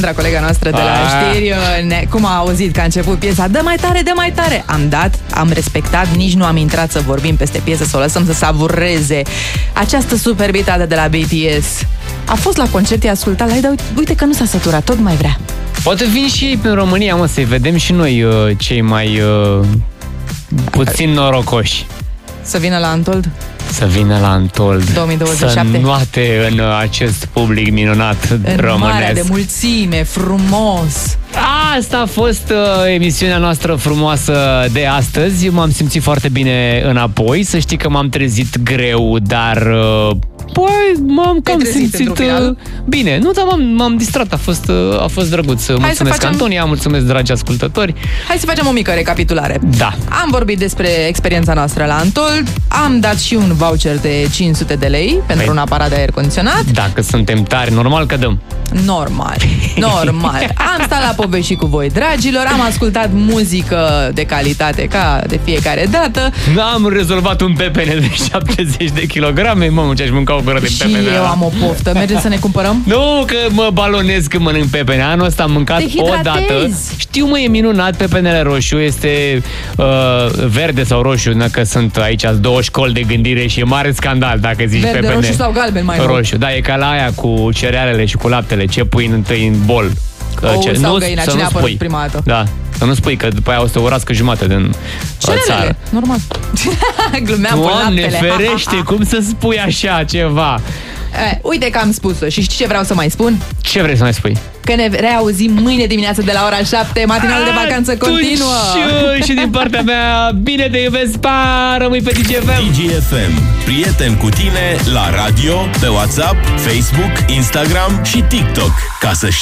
Alexandra, colega noastră de la știri, cum a auzit că a început piesa, dă mai tare, dă mai tare. Am dat, am respectat, nici nu am intrat să vorbim peste piesă, să o lăsăm să savureze această superbitate de la BTS. A fost la concert, i-a ascultat la ei, dar uite că nu s-a săturat, tot mai vrea. Poate vin și ei în România, mă, să-i vedem și noi cei mai puțin norocoși. Să vină la Untold? Să vină la Untold 2027. Să nuate în acest public minunat în românesc. marea de mulțime, frumos. Asta a fost emisiunea noastră frumoasă de astăzi. M-am simțit foarte bine înapoi. Să știi că m-am trezit greu, dar m-am cam simțit bine. Nu, dar m-am distrat. A fost drăguț. Mulțumesc, Antonia, mulțumesc, dragi ascultători. Hai să facem o mică recapitulare. Da. Am vorbit despre experiența noastră la Untold. Am dat și un voucher de 500 de lei pentru un aparat de aer condiționat. Dacă suntem tari, normal că dăm. Normal. Am stat la povești și cu voi, dragilor. Am ascultat muzică de calitate ca de fiecare dată. Am rezolvat un pepene de 70 de kilograme. Mamă, ce-aș mânca o gură de pepene. Și eu am o poftă. Mergem să ne cumpărăm? Nu, că mă balonez când mănânc pepene. Anul ăsta am mâncat o dată. Știu, mă, e minunat. Pepenele roșu este verde sau roșu, că sunt aici două școli de gândire și e mare scandal dacă zici verde, pepene. roșu sau galben mai roșu. Da, e ca la aia cu cerealele și cu laptele. Ce pui întâi în bol? Sau găina, cine a apărut prima dată? Da, să nu spui, că după aia o să te urască jumate din țară. Normal. Glumeam cu laptele. Doamne ferește, cum să spui așa ceva? Uite că am spus-o și știi ce vreau să mai spun? Ce vrei să mai spui? Că ne reauzim mâine dimineață de la ora 7, matinalul de vacanță continuă. Și din partea mea, bine te iubesc, pa, rămâi pe DGFM. DGFM, prieten cu tine la radio, pe WhatsApp, Facebook, Instagram și TikTok. Ca să știi.